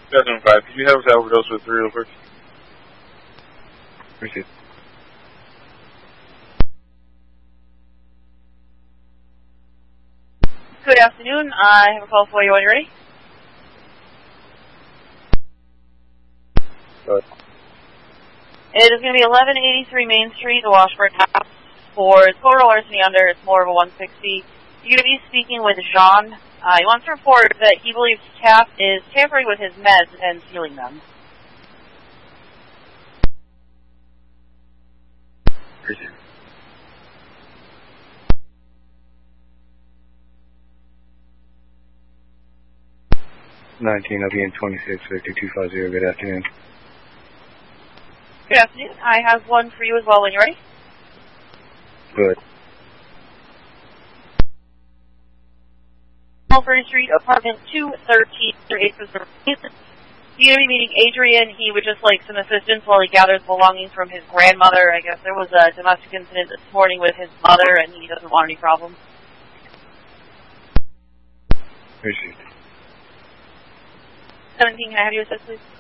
2005. Could you have us overdose with 3 real quick? Appreciate it. Good afternoon. I have a call for you when you're ready. Good. It is going to be 1183 Main Street, the Washburn House. For total larceny under, it's more of a 160. You're going to be speaking with Jean. He wants to report that he believes Taft is tampering with his meds and stealing them. Appreciate it. I'll be in 265250. Good afternoon. Good afternoon. I have one for you as well when you're ready. Good. 1230 Street, apartment 213, 8 You're going to be meeting Adrian. He would just like some assistance while he gathers belongings from his grandmother. I guess there was a domestic incident this morning with his mother, and he doesn't want any problems. Appreciate it. 17, can I have you assist, please?